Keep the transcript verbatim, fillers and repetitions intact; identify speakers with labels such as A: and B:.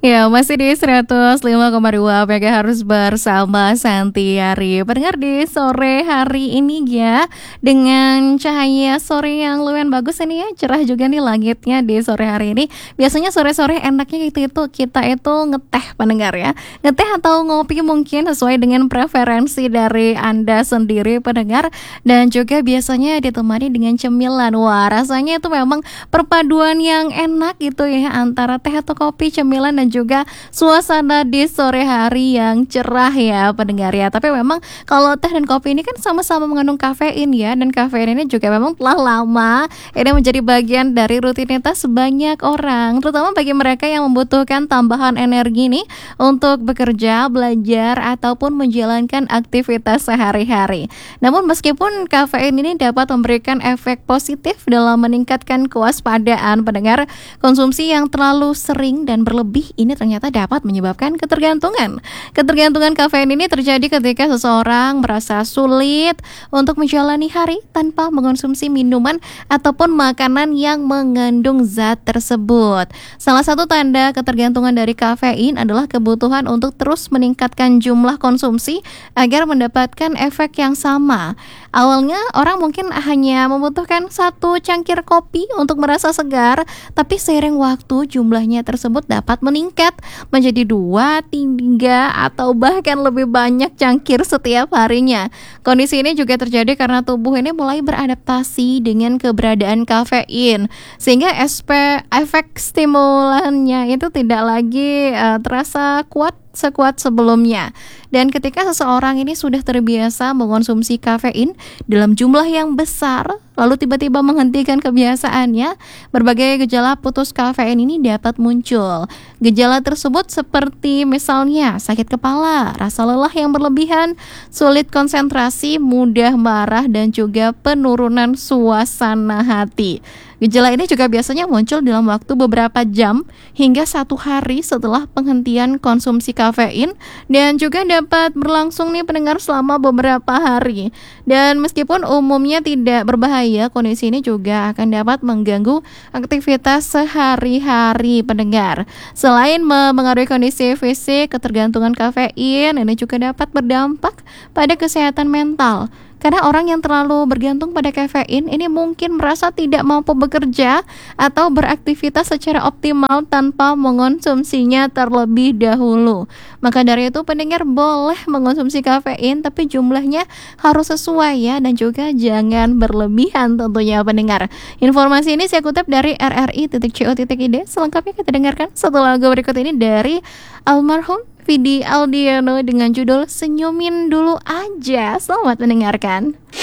A: Ya, masih di seratus lima koma dua harus bersama Santiari. Pendengar di sore hari ini ya, dengan cahaya sore yang lumayan bagus ini ya, cerah juga nih langitnya di sore hari ini. Biasanya sore-sore enaknya itu itu kita itu ngeteh pendengar ya. Ngeteh atau ngopi mungkin sesuai dengan preferensi dari Anda sendiri pendengar, dan juga biasanya ditemani dengan cemilan. Wah, rasanya itu memang perpaduan yang enak gitu ya, antara teh atau kopi, cemilan, dan juga suasana di sore hari yang cerah ya pendengar ya. Tapi memang kalau teh dan kopi ini kan sama-sama mengandung kafein ya, dan kafein ini juga memang telah lama ini menjadi bagian dari rutinitas banyak orang, terutama bagi mereka yang membutuhkan tambahan energi nih untuk bekerja, belajar, ataupun menjalankan aktivitas sehari-hari. Namun meskipun kafein ini dapat memberikan efek positif dalam meningkatkan kewaspadaan pendengar, konsumsi yang terlalu sering dan berlebih ini ternyata dapat menyebabkan ketergantungan. Ketergantungan kafein ini terjadi ketika seseorang merasa sulit untuk menjalani hari tanpa mengonsumsi minuman ataupun makanan yang mengandung zat tersebut. Salah satu tanda ketergantungan dari kafein adalah kebutuhan untuk terus meningkatkan jumlah konsumsi agar mendapatkan efek yang sama. Awalnya orang mungkin hanya membutuhkan satu cangkir kopi untuk merasa segar, tapi seiring waktu jumlahnya tersebut dapat meningkat menjadi dua, tiga, atau bahkan lebih banyak cangkir setiap harinya. Kondisi ini juga terjadi karena tubuh ini mulai beradaptasi dengan keberadaan kafein, sehingga S P efek stimulannya itu tidak lagi uh, terasa kuat sekuat sebelumnya. Dan ketika seseorang ini sudah terbiasa mengonsumsi kafein dalam jumlah yang besar, lalu tiba-tiba menghentikan kebiasaannya, berbagai gejala putus kafein ini dapat muncul. Gejala tersebut seperti misalnya sakit kepala, rasa lelah yang berlebihan, sulit konsentrasi, mudah marah, dan juga penurunan suasana hati. Gejala ini juga biasanya muncul dalam waktu beberapa jam hingga satu hari setelah penghentian konsumsi kafein, dan juga dapat berlangsung nih pendengar selama beberapa hari. Dan meskipun umumnya tidak berbahaya, kondisi ini juga akan dapat mengganggu aktivitas sehari-hari pendengar. Selain mempengaruhi kondisi fisik, ketergantungan kafein ini juga dapat berdampak pada kesehatan mental. Karena orang yang terlalu bergantung pada kafein ini mungkin merasa tidak mampu bekerja atau beraktivitas secara optimal tanpa mengonsumsinya terlebih dahulu. Maka dari itu pendengar boleh mengonsumsi kafein, tapi jumlahnya harus sesuai ya, dan juga jangan berlebihan tentunya pendengar. Informasi ini saya kutip dari r r i titik co titik i d. Selengkapnya kita dengarkan setelah lagu berikut ini dari almarhum Vidi Aldiano dengan judul Senyumin Dulu Aja. Selamat mendengarkan.